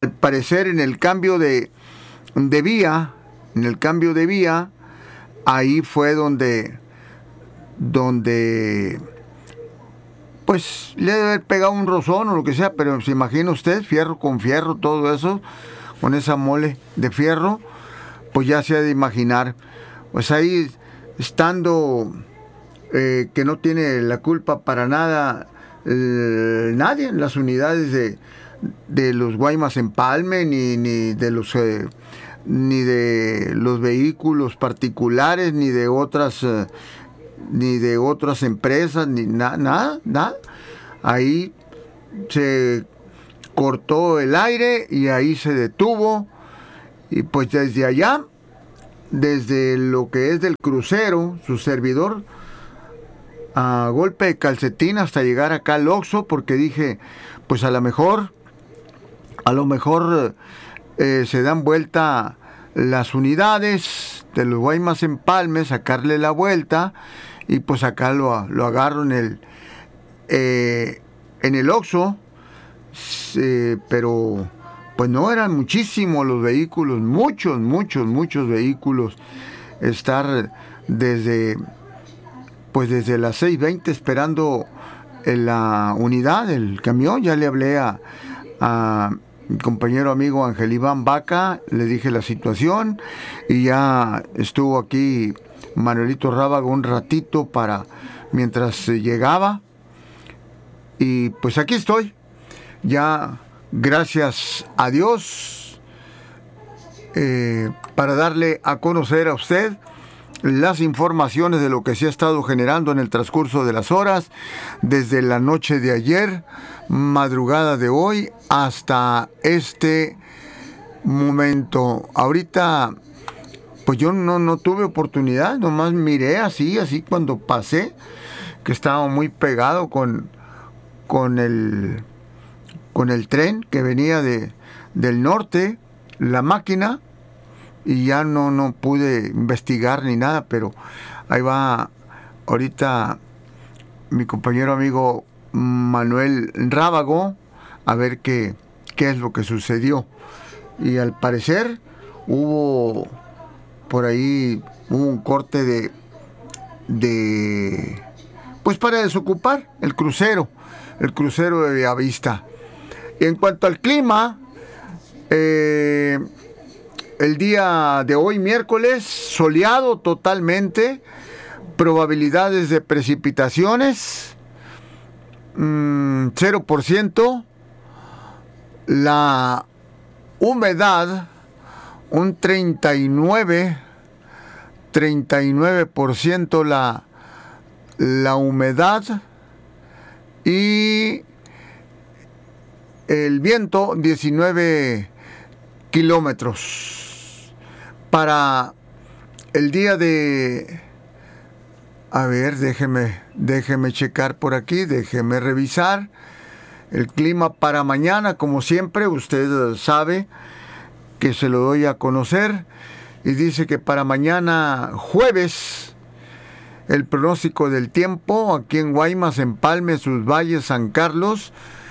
al parecer en el cambio de vía, ahí fue donde pues le debe haber pegado un rozón o lo que sea, pero se imagina usted, fierro con fierro, todo eso, con esa mole de fierro, pues ya se ha de imaginar. Pues ahí estando, que no tiene la culpa para nada nadie en las unidades de los Guaymas Empalme, ni de los vehículos particulares, ni de otras empresas, ni nada. Ahí se cortó el aire y ahí se detuvo, y pues desde allá, desde lo que es del crucero, su servidor, a golpe de calcetín hasta llegar acá al Oxxo, porque dije, pues a lo mejor se dan vuelta las unidades de los Guaymas Empalme, sacarle la vuelta, y pues acá lo agarro en el Oxxo, pero pues no eran muchísimos los vehículos, muchos vehículos, estar desde las 6:20 esperando en la unidad, el camión. Ya le hablé a mi compañero amigo Ángel Iván Vaca, le dije la situación, y ya estuvo aquí Manuelito Rábago un ratito mientras llegaba, y pues aquí estoy, ya gracias a Dios, para darle a conocer a usted las informaciones de lo que se ha estado generando en el transcurso de las horas, desde la noche de ayer, madrugada de hoy, hasta este momento. Ahorita, pues yo no tuve oportunidad, nomás miré así cuando pasé, que estaba muy pegado con el tren que venía del norte, la máquina, y ya no pude investigar ni nada, pero ahí va ahorita mi compañero amigo Manuel Rábago a ver qué es lo que sucedió. Y al parecer hubo un corte pues para desocupar el crucero de Bellavista. Y en cuanto al clima, el día de hoy, miércoles, soleado totalmente, probabilidades de precipitaciones 0%, la humedad un 39% la humedad, y el viento 19 kilómetros. Para el día de... A ver, déjeme checar por aquí, déjeme revisar el clima para mañana. Como siempre, usted sabe que se lo doy a conocer, y dice que para mañana jueves, el pronóstico del tiempo aquí en Guaymas, Empalme, Sus Valles, San Carlos,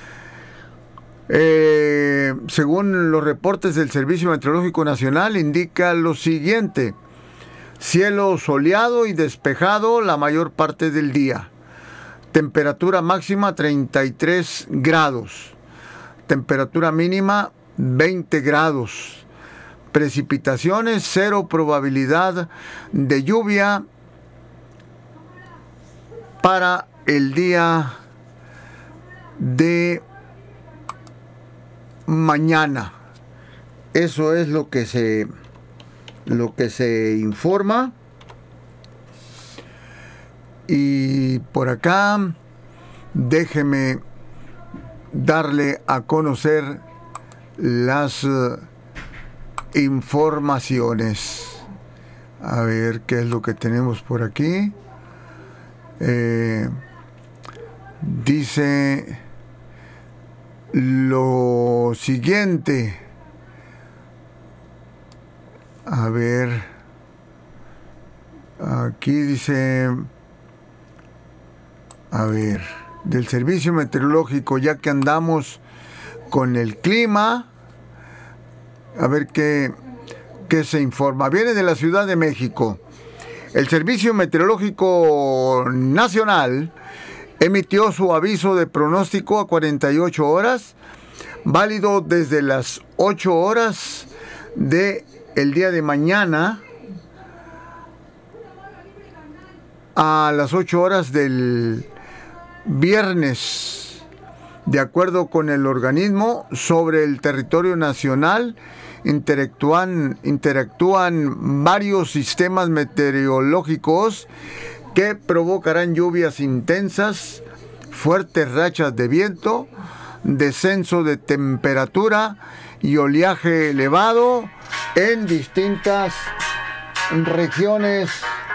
según los reportes del Servicio Meteorológico Nacional, indica lo siguiente: cielo soleado y despejado la mayor parte del día, temperatura máxima 33 grados, temperatura mínima 20 grados, precipitaciones 0, probabilidad de lluvia para el día de mañana. Eso es lo que se informa. Y por acá, déjeme darle a conocer las informaciones. A ver qué es lo que tenemos por aquí. Dice lo siguiente. A ver, aquí dice, a ver, del Servicio Meteorológico, ya que andamos con el clima, A ver qué se informa. Viene de la Ciudad de México. El Servicio Meteorológico Nacional emitió su aviso de pronóstico a 48 horas, válido desde las 8 horas del día de mañana a las 8 horas del viernes. De acuerdo con el organismo, sobre el territorio nacional interactúan varios sistemas meteorológicos que provocarán lluvias intensas, fuertes rachas de viento, descenso de temperatura y oleaje elevado en distintas regiones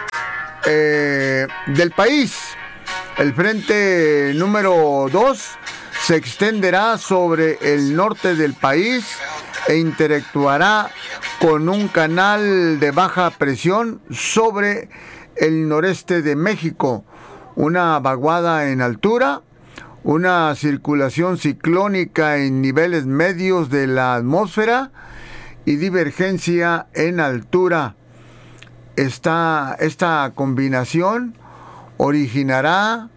del país. El frente número 2 se extenderá sobre el norte del país e interactuará con un canal de baja presión sobre el noreste de México, una vaguada en altura, una circulación ciclónica en niveles medios de la atmósfera y divergencia en altura. Esta combinación originará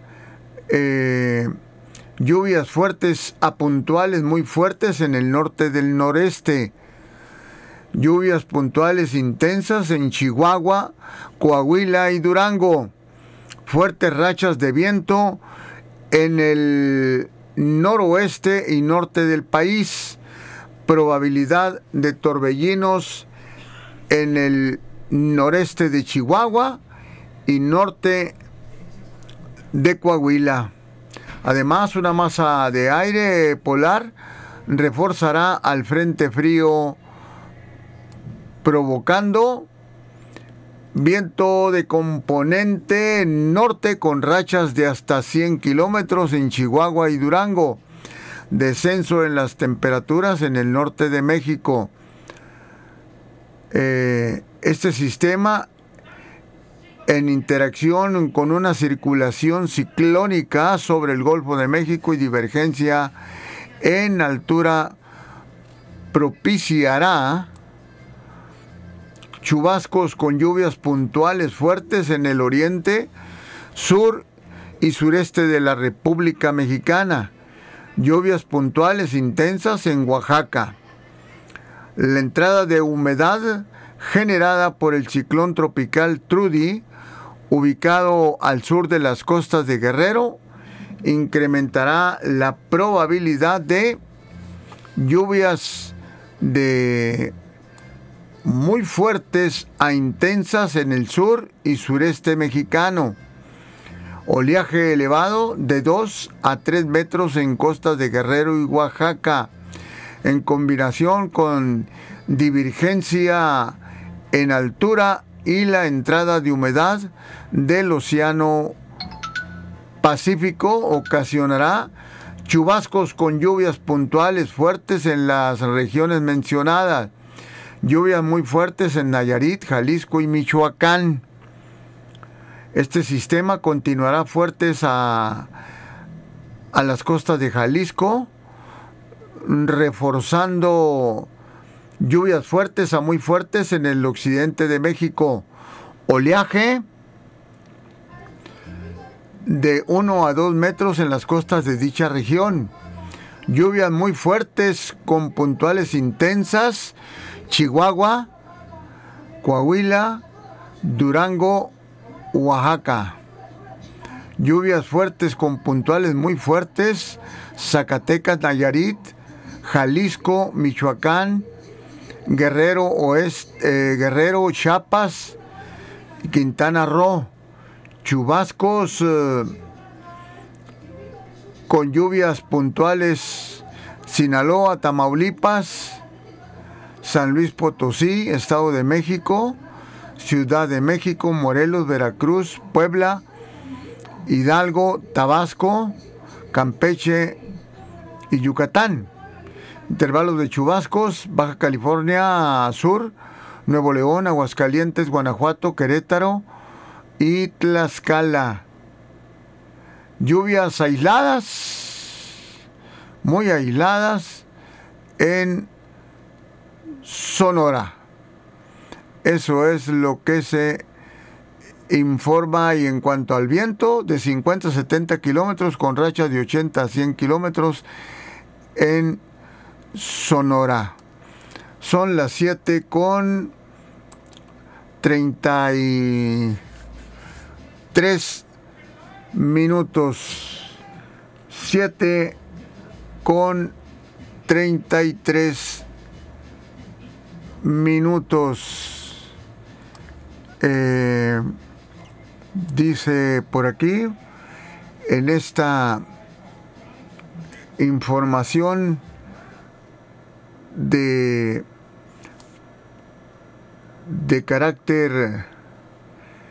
lluvias fuertes a puntuales muy fuertes en el norte del noreste, lluvias puntuales intensas en Chihuahua, Coahuila y Durango, fuertes rachas de viento en el noroeste y norte del país, probabilidad de torbellinos en el noreste de Chihuahua y norte de Coahuila. Además, una masa de aire polar reforzará al frente frío, provocando viento de componente norte con rachas de hasta 100 kilómetros en Chihuahua y Durango. Descenso en las temperaturas en el norte de México. Este sistema, en interacción con una circulación ciclónica sobre el Golfo de México y divergencia en altura, propiciará chubascos con lluvias puntuales fuertes en el oriente, sur y sureste de la República Mexicana. Lluvias puntuales intensas en Oaxaca. La entrada de humedad generada por el ciclón tropical Trudy, ubicado al sur de las costas de Guerrero, incrementará la probabilidad de lluvias de muy fuertes a intensas en el sur y sureste mexicano. Oleaje elevado de 2 a 3 metros en costas de Guerrero y Oaxaca, en combinación con divergencia en altura y la entrada de humedad del Océano Pacífico, ocasionará chubascos con lluvias puntuales fuertes en las regiones mencionadas. Lluvias muy fuertes en Nayarit, Jalisco y Michoacán. Este sistema continuará fuertes a las costas de Jalisco, reforzando lluvias fuertes a muy fuertes en el occidente de México. Oleaje de 1 a 2 metros en las costas de dicha región. Lluvias muy fuertes con puntuales intensas, Chihuahua, Coahuila, Durango, Oaxaca. Lluvias fuertes con puntuales muy fuertes, Zacatecas, Nayarit, Jalisco, Michoacán, Guerrero Oeste, Guerrero, Chiapas, Quintana Roo. Chubascos con lluvias puntuales, Sinaloa, Tamaulipas, San Luis Potosí, Estado de México, Ciudad de México, Morelos, Veracruz, Puebla, Hidalgo, Tabasco, Campeche y Yucatán. Intervalos de chubascos: Baja California Sur, Nuevo León, Aguascalientes, Guanajuato, Querétaro y Tlaxcala. Lluvias aisladas, muy aisladas, en Sonora. Eso es lo que se informa. Y en cuanto al viento, de 50 a 70 kilómetros con rachas de 80 a 100 kilómetros en Sonora. Son las 7:33 minutos. 7:33 minutos. Dice por aquí, en esta información de carácter